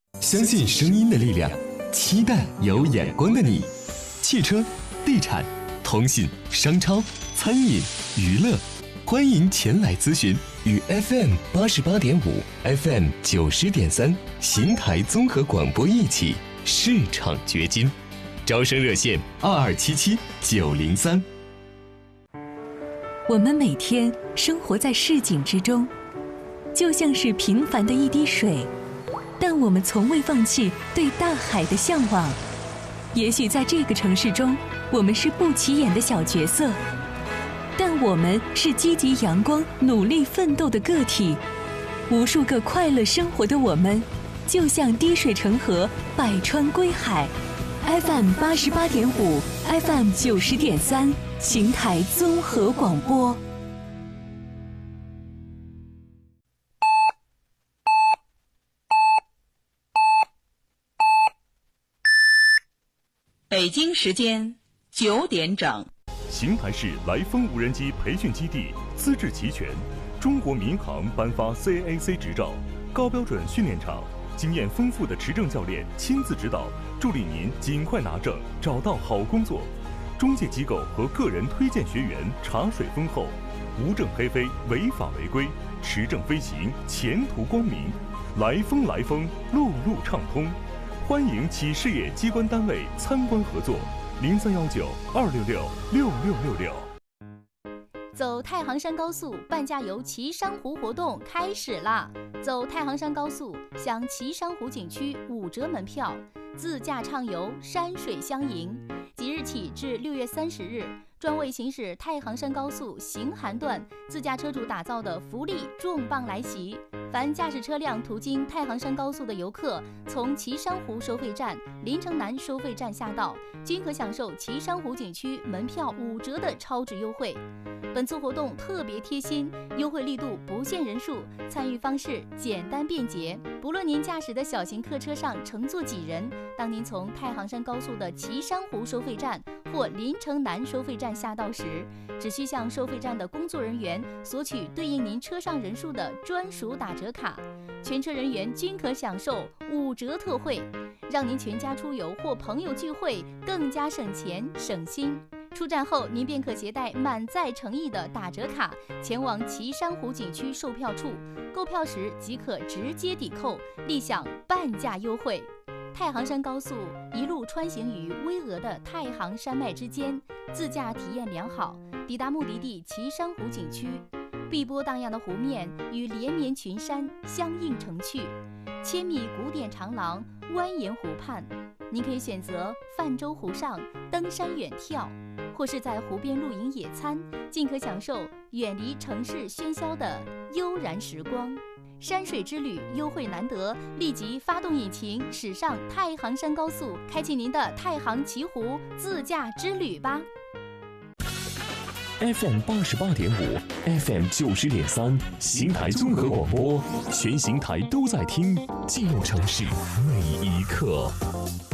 相信声音的力量，期待有眼光的你。汽车、地产、通信、商超、餐饮、娱乐，欢迎前来咨询，与 FM88.5、FM90.3邢台综合广播一起市场掘金。招生热线2277-903。 我们每天生活在市井之中，就像是平凡的一滴水，但我们从未放弃对大海的向往。也许在这个城市中，我们是不起眼的小角色，但我们是积极阳光、努力奋斗的个体。无数个快乐生活的我们，就像滴水成河，百川归海。FM88.5、FM90.3，邢台综合广播。 北京时间9点整。 邢台市来风无人机培训基地资质齐全，中国民航颁发 CAAC 执照，高标准训练场，经验丰富的持证教练亲自指导，助力您尽快拿证，找到好工作。中介机构和个人推荐学员茶水丰厚，无证黑飞，违法违规，持证飞行，前途光明。来风，路路畅通。欢迎企事业机关单位参观合作，0319-266-6666。 走太行山高速半价游岐山湖活动开始啦！走太行山高速享岐山湖景区5折门票，自驾畅游，山水相迎。即日起至6月30日，专为行驶太行山高速行韩段自驾车主打造的福利重磅来袭！凡驾驶车辆途经太行山高速的游客，从岐山湖收费站、临城南收费站下道，均可享受岐山湖景区门票5折的超值优惠。本次活动特别贴心，优惠力度不限人数，参与方式简单便捷。不论您驾驶的小型客车上乘坐几人，当您从太行山高速的岐山湖收费站或临城南收费站下道时，只需向收费站的工作人员索取对应您车上人数的专属打折卡，全车人员均可享受5折特惠，让您全家出游或朋友聚会更加省钱省心。出站后，您便可携带满载诚意的打折卡前往岐山湖景区售票处，购票时即可直接抵扣，立享半价优惠。太行山高速一路穿行于巍峨的太行山脉之间，自驾体验良好，抵达目的地岐山湖景区，碧波荡漾的湖面与连绵群山相映成趣，千米古典长廊蜿蜒湖畔，您可以选择泛舟湖上登山远眺，或是在湖边露营野餐，尽可享受远离城市喧嚣的悠然时光。山水之旅优惠难得，立即发动引擎驶上太行山高速，开启您的太行祈湖自驾之旅吧。 FM88.5、FM90.3，邢台综合广播，全邢台都在听，记录城市每一刻。